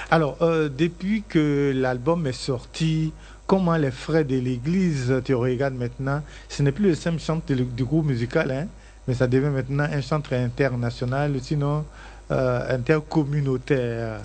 Alors, depuis que l'album est sorti, comment les frères de l'église te regardent maintenant? Ce n'est plus le simple chantre du groupe musical, hein, mais ça devient maintenant un chantre international, sinon intercommunautaire.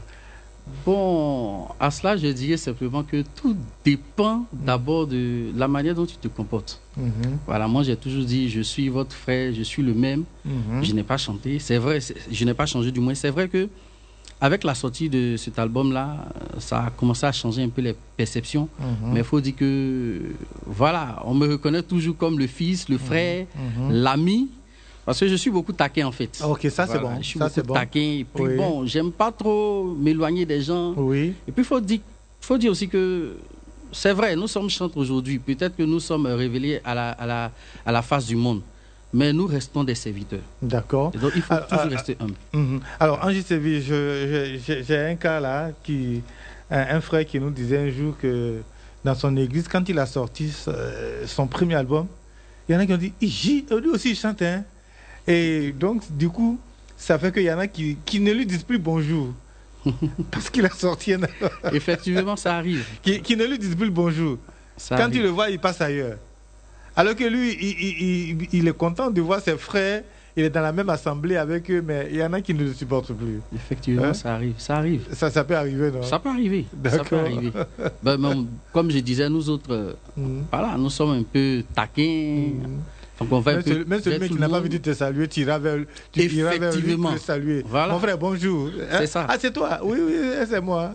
Bon, à cela, je dirais simplement que tout dépend d'abord de la manière dont tu te comportes. Voilà, moi j'ai toujours dit, je suis votre frère, je suis le même. Je n'ai pas chanté, c'est vrai, je n'ai pas changé du moins. C'est vrai que avec la sortie de cet album-là, ça a commencé à changer un peu les perceptions. Mais il faut dire que, voilà, on me reconnaît toujours comme le fils, le frère, l'ami. Parce que je suis beaucoup taquin en fait. Ok, ça voilà, c'est bon. Je suis ça, beaucoup taquin. Et puis oui. bon, j'aime pas trop m'éloigner des gens. Oui. Et puis il faut dire aussi que c'est vrai, nous sommes chantres aujourd'hui. Peut-être que nous sommes révélés à la face du monde. Mais nous restons des serviteurs. D'accord. Donc il faut toujours rester humble. Alors, Angie Séville, j'ai un cas là, un frère qui nous disait un jour que dans son église, quand il a sorti son premier album, il y en a qui ont dit, lui aussi il chante, hein. Et donc, du coup, ça fait qu'il y en a qui ne lui disent plus bonjour. Parce qu'il a sorti un album. Effectivement, ça arrive. Qui ne lui disent plus le bonjour. Ça Quand arrive. il le voit, il passe ailleurs. Alors que lui, il est content de voir ses frères, il est dans la même assemblée avec eux, mais il y en a qui ne le supportent plus. Effectivement, Hein? Ça arrive. Ça arrive. Ça peut arriver, non? Ça peut arriver. Ça peut arriver. Ben, comme je disais, nous autres, voilà, nous sommes un peu taquins. Donc on va même celui qui n'a pas envie de te saluer, tu iras vers lui pour le saluer. Voilà. Mon frère, bonjour. C'est ça. Ah, c'est toi? Oui, c'est moi.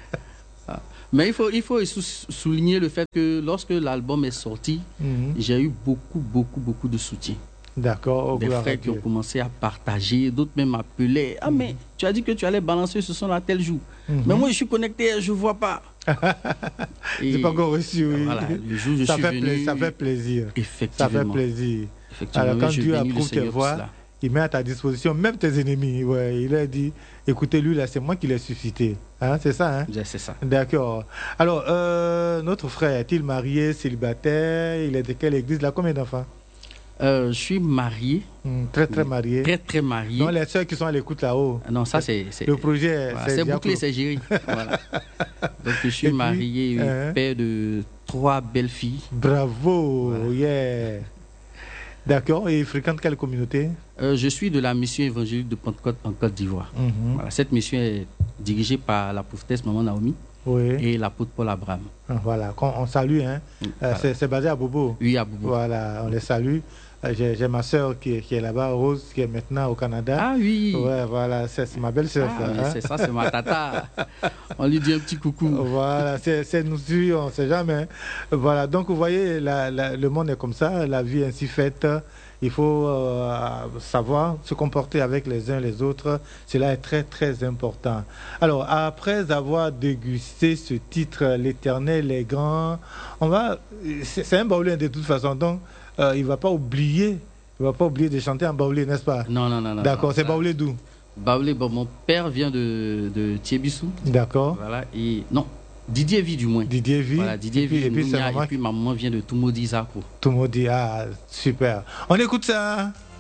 Mais il faut souligner le fait que lorsque l'album est sorti, j'ai eu beaucoup de soutien. D'accord. Des frères qui ont commencé à partager, d'autres même m'appelaient. Ah, mais tu as dit que tu allais balancer ce son-là tel jour. Mais moi, je suis connecté, je ne vois pas. Je n'ai pas encore reçu, oui. Voilà, le jour où je suis venu... Ça fait plaisir. Effectivement. Ça fait plaisir. Effectivement. Alors, quand Dieu approuve tes voix, il met à ta disposition même tes ennemis. Ouais, il a dit, écoutez, lui, là, c'est moi qui l'ai suscité. Hein, c'est ça, hein? C'est ça. D'accord. Alors, notre frère, est-il marié, célibataire? Il est de quelle église? Là, combien d'enfants? Je suis marié. Très marié. Très marié. Non, les sœurs qui sont à l'écoute là-haut. Non, ça c'est... Le projet, voilà, c'est bouclé, c'est géré. Voilà. Donc je suis marié, père de 3 belles filles. Bravo, voilà. Yeah. D'accord, et il fréquente quelle communauté? Je suis de la mission évangélique de Pentecôte en Côte d'Ivoire. Voilà, cette mission est dirigée par la prophétesse Maman Naomi et l'apôtre Paul Abraham. Voilà, on salue, hein. Voilà. C'est basé à Bobo. Oui, à Bobo. Voilà, on les salue. J'ai ma soeur qui est là-bas, Rose, qui est maintenant au Canada. Ah oui. Ouais, voilà, c'est ma belle-sœur. Ah, c'est ça, c'est ma tata. On lui dit un petit coucou. Voilà, c'est nous suivons, on ne sait jamais. Voilà, donc vous voyez, le monde est comme ça, la vie est ainsi faite. Il faut savoir se comporter avec les uns les autres. Cela est très important. Alors, après avoir dégusté ce titre, l'Éternel est grand, c'est un baoulé de toute façon. Donc, il ne va pas oublier de chanter en baoulé, n'est-ce pas? Non. D'accord, c'est baoulé d'où? Baoulé, bon, mon père vient de Thiébissou. D'accord. Voilà, et non, Didier vit du moins. Didier vit. Voilà, Didier vit. Et puis ma maman vient de Toumodi Zako. Toumodi, ah, super. On écoute ça.